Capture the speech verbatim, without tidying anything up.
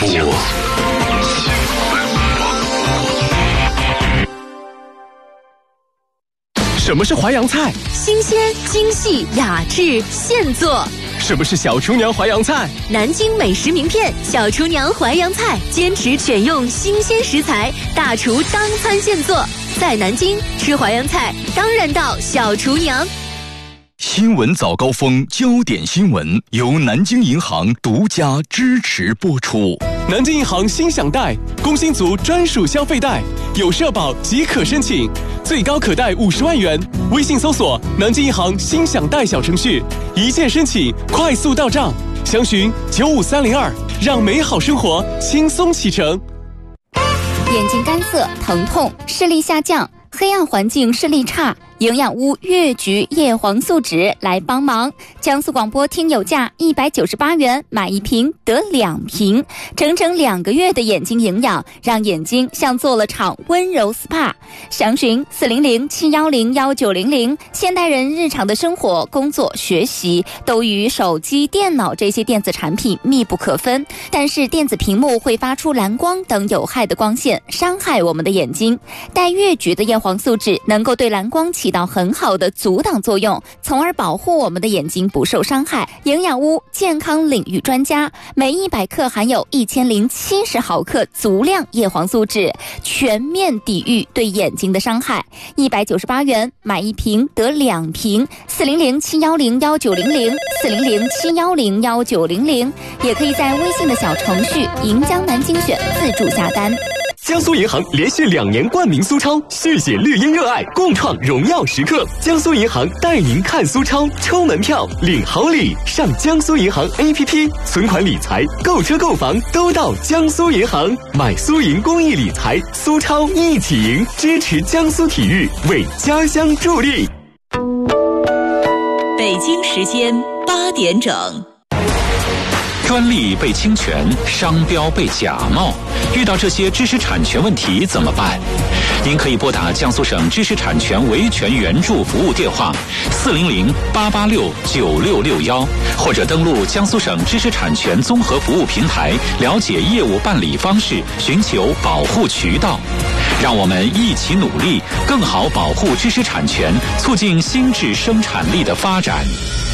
播。什么是淮扬菜？ 新鲜、精细、雅致、现做。 什么是小厨娘淮扬菜？ 南京美食名片小厨娘淮扬菜，坚持选用新鲜食材，大厨当餐现做。在南京吃淮扬菜，当然到小厨娘。 新闻早高峰，焦点新闻由南京银行独家支持播出。 南京银行心享贷，工薪族专属消费贷，有社保即可申请，最高可贷五十万元。微信搜索南京银行心享贷小程序，一键申请，快速到账。详询九五三零二，让美好生活轻松启程。 眼睛干涩、疼痛、视力下降、黑暗环境视力差，营养屋越橘叶黄素酯来帮忙。江苏广播听友价一百九十八元买一瓶得两瓶，整整两个月的眼睛营养，让眼睛像做了场温柔 S P A。 详询四零零七幺零幺九零零。现代人日常的生活、工作、学习都与手机、电脑这些电子产品密不可分，但是电子屏幕会发出蓝光等有害的光线，伤害我们的眼睛。带越橘的叶黄素酯能够对蓝光起到很好的阻挡作用，从而保护我们的眼睛不受伤害。营养屋健康领域专家，每一百克含有一千零七十毫克足量叶黄素酯，全面抵御对眼睛的伤害。一百九十八元买一瓶得两瓶，四零零七幺零幺九零零，四零零七幺零幺九零零，也可以在微信的小程序银江南精选自助下单。 江苏银行连续两年冠名苏超，续写绿茵热爱，共创荣耀时刻。江苏银行带您看苏超，抽门票领好礼，上江苏银行 A P P， 存款理财、购车购房都到江苏银行，买苏银公益理财，苏超一起赢，支持江苏体育，为家乡助力。 北京时间八点整。 专利被侵权，商标被假冒，遇到这些知识产权问题怎么办？您可以拨打江苏省知识产权维权援助服务电话四零零八八六九六六幺，或者登录江苏省知识产权综合服务平台，了解业务办理方式，寻求保护渠道。让我们一起努力，更好保护知识产权，促进新质生产力的发展。